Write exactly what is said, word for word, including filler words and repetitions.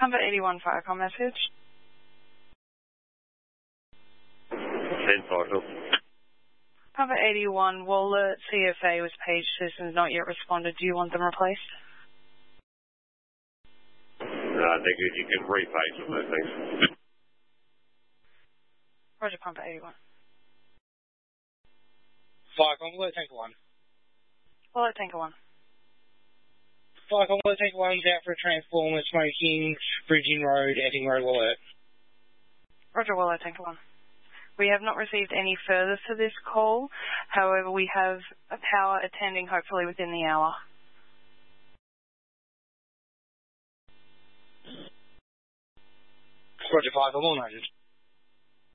Pumper eighty-one, Firecom message. ten Firecom. Pumper eighty-one, Waller C F A was paged, citizens not yet responded. Do you want them replaced? No, I think you can repage them, I think. Roger, Pumper eighty-one. Firecom, Waller Tanker one. Waller Tanker one. Firecom, Waller Tanker one's out for a transformer, smoking, Bridging Road, Epping Road, Waller. Roger, Waller Tanker one. We have not received any further for this call. However, we have a power attending hopefully within the hour. Roger, Firecom, all noted.